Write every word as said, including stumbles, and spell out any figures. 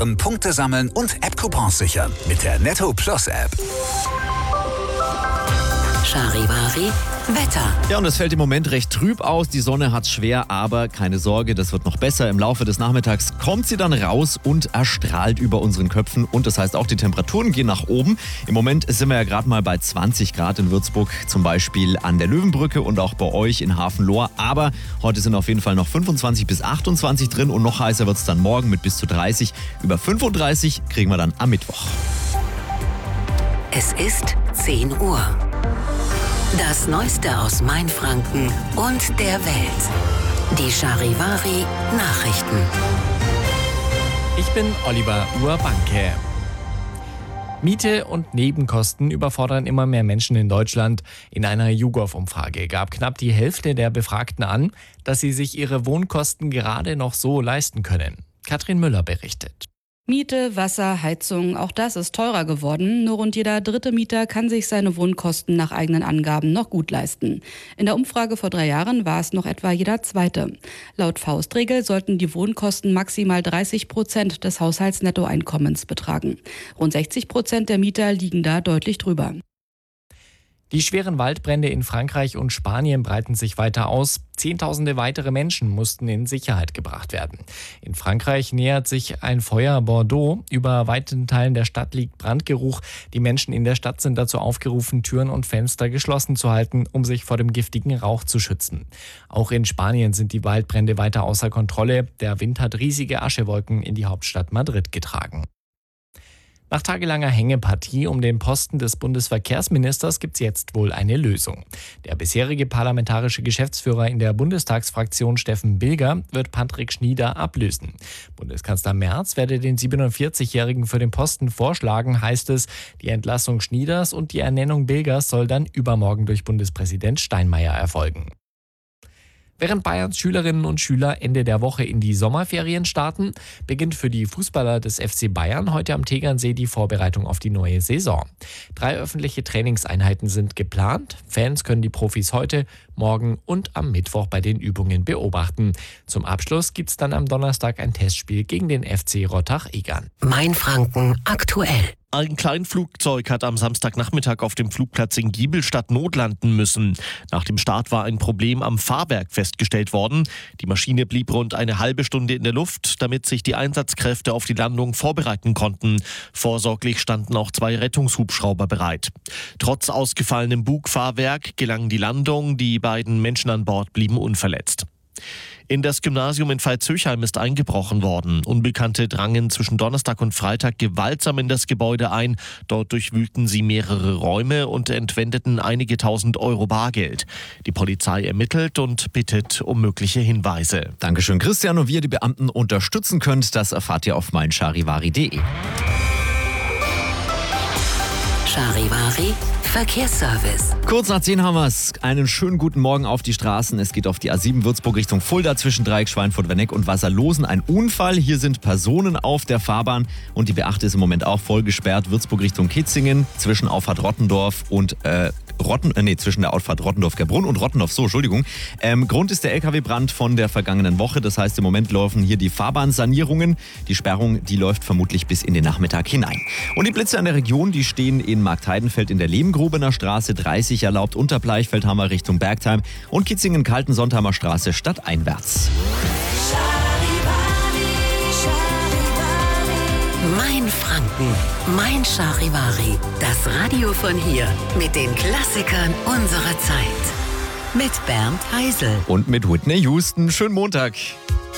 Punkte sammeln und App-Coupons sichern mit der Netto Plus App. Charivari Wetter. Ja, und es fällt im Moment recht trüb aus. Die Sonne hat's schwer, aber keine Sorge, das wird noch besser. Im Laufe des Nachmittags kommt sie dann raus und erstrahlt über unseren Köpfen. Und das heißt, auch die Temperaturen gehen nach oben. Im Moment sind wir ja gerade mal bei zwanzig Grad in Würzburg, zum Beispiel an der Löwenbrücke und auch bei euch in Hafenlohr. Aber heute sind auf jeden Fall noch fünfundzwanzig bis achtundzwanzig drin und noch heißer wird's dann morgen mit bis zu dreißig. Über fünfunddreißig kriegen wir dann am Mittwoch. Es ist zehn Uhr. Das Neueste aus Mainfranken und der Welt. Die Charivari Nachrichten. Ich bin Oliver Urbanke. Miete und Nebenkosten überfordern immer mehr Menschen in Deutschland. In einer YouGov-Umfrage gab knapp die Hälfte der Befragten an, dass sie sich ihre Wohnkosten gerade noch so leisten können. Katrin Müller berichtet. Miete, Wasser, Heizung, auch das ist teurer geworden. Nur rund jeder dritte Mieter kann sich seine Wohnkosten nach eigenen Angaben noch gut leisten. In der Umfrage vor drei Jahren war es noch etwa jeder zweite. Laut Faustregel sollten die Wohnkosten maximal dreißig Prozent des Haushaltsnettoeinkommens betragen. Rund sechzig Prozent der Mieter liegen da deutlich drüber. Die schweren Waldbrände in Frankreich und Spanien breiten sich weiter aus. Zehntausende weitere Menschen mussten in Sicherheit gebracht werden. In Frankreich nähert sich ein Feuer Bordeaux. Über weiten Teilen der Stadt liegt Brandgeruch. Die Menschen in der Stadt sind dazu aufgerufen, Türen und Fenster geschlossen zu halten, um sich vor dem giftigen Rauch zu schützen. Auch in Spanien sind die Waldbrände weiter außer Kontrolle. Der Wind hat riesige Aschewolken in die Hauptstadt Madrid getragen. Nach tagelanger Hängepartie um den Posten des Bundesverkehrsministers gibt es jetzt wohl eine Lösung. Der bisherige parlamentarische Geschäftsführer in der Bundestagsfraktion Steffen Bilger wird Patrick Schnieder ablösen. Bundeskanzler Merz werde den siebenundvierzigjährigen für den Posten vorschlagen, heißt es. Die Entlassung Schnieders und die Ernennung Bilgers soll dann übermorgen durch Bundespräsident Steinmeier erfolgen. Während Bayerns Schülerinnen und Schüler Ende der Woche in die Sommerferien starten, beginnt für die Fußballer des F C Bayern heute am Tegernsee die Vorbereitung auf die neue Saison. Drei öffentliche Trainingseinheiten sind geplant. Fans können die Profis heute, morgen und am Mittwoch bei den Übungen beobachten. Zum Abschluss gibt es dann am Donnerstag ein Testspiel gegen den F C Rottach-Egern. Mainfranken aktuell. Ein Kleinflugzeug hat am Samstagnachmittag auf dem Flugplatz in Giebelstadt notlanden müssen. Nach dem Start war ein Problem am Fahrwerk festgestellt worden. Die Maschine blieb rund eine halbe Stunde in der Luft, damit sich die Einsatzkräfte auf die Landung vorbereiten konnten. Vorsorglich standen auch zwei Rettungshubschrauber bereit. Trotz ausgefallenem Bugfahrwerk gelang die Landung. Die beiden Menschen an Bord blieben unverletzt. In das Gymnasium in Veitshöchheim ist eingebrochen worden. Unbekannte drangen zwischen Donnerstag und Freitag gewaltsam in das Gebäude ein. Dort durchwühlten sie mehrere Räume und entwendeten einige tausend Euro Bargeld. Die Polizei ermittelt und bittet um mögliche Hinweise. Dankeschön, Christian. Und wie ihr die Beamten unterstützen könnt, das erfahrt ihr auf meincharivari punkt de. Charivari Verkehrsservice. Kurz nach zehn haben wir es. Einen schönen guten Morgen auf die Straßen. Es geht auf die A sieben Würzburg Richtung Fulda zwischen Dreieck, Schweinfurt-Werneck und Wasserlosen. Ein Unfall. Hier sind Personen auf der Fahrbahn und die B acht ist im Moment auch voll gesperrt. Würzburg Richtung Kitzingen zwischen Auffahrt Rottendorf und äh, Rotten, äh, nee, zwischen der Auffahrt Rottendorf-Gerbrunn und Rottendorf, so, Entschuldigung. Ähm, Grund ist der L K W-Brand von der vergangenen Woche. Das heißt, im Moment laufen hier die Fahrbahnsanierungen. Die Sperrung, die läuft vermutlich bis in den Nachmittag hinein. Und die Blitze an der Region, die stehen in Marktheidenfeld in der Lehmgrubener Straße dreißig erlaubt, unter Bleichfeldhammer Richtung Bergtheim und Kitzingen-Kaltensontheimer Straße stadteinwärts. Mainfranken, mein Charivari, das Radio von hier mit den Klassikern unserer Zeit. Mit Bernd Heisel und mit Whitney Houston. Schönen Montag.